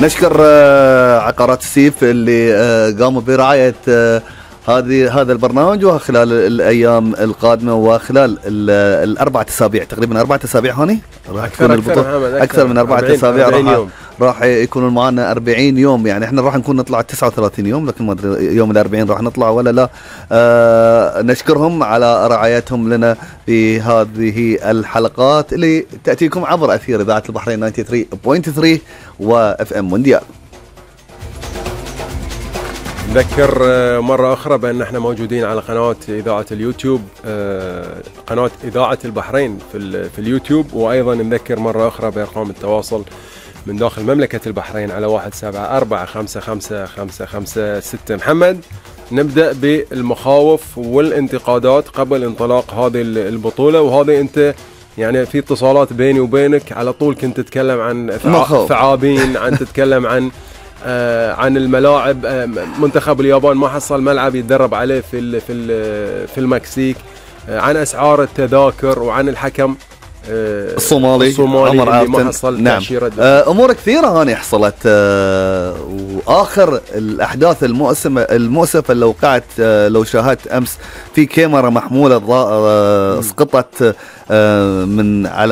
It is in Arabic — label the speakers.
Speaker 1: نشكر عقارات السيف اللي قاموا برعاية هذا البرنامج، وخلال الايام القادمه وخلال الاربعه اسابيع تقريبا 4 اسابيع هوني راح تكون البطوله اكثر من 4 اسابيع راح يكونوا معنا 40 يوم. يعني احنا راح نكون نطلع 39 يوم، لكن ما ادري يوم ال40 راح نطلع ولا لا. نشكرهم على رعايتهم لنا في هذه الحلقات اللي تاتيكم عبر اثير اذاعه البحرين 93.3 واف ام مونديال.
Speaker 2: نذكر مرة أخرى بأن احنا موجودين على قناة إذاعة اليوتيوب، قناة إذاعة البحرين في اليوتيوب، وأيضا نذكر مرة أخرى بأرقام التواصل من داخل مملكة البحرين على 174555556. محمد، نبدأ بالمخاوف والانتقادات قبل انطلاق هذه البطولة، وهذه أنت يعني في اتصالات بيني وبينك على طول كنت تتكلم عن ثعابين، عن تتكلم عن الملاعب. منتخب اليابان ما حصل ملعب يتدرب عليه في المكسيك، عن اسعار التذاكر، وعن الحكم
Speaker 1: الصومالي
Speaker 2: اللي ما حصل تأشيرة.
Speaker 1: امور كثيره هاني حصلت، واخر الاحداث المؤسفه اللي وقعت لو شاهدت امس في كاميرا محموله سقطت من على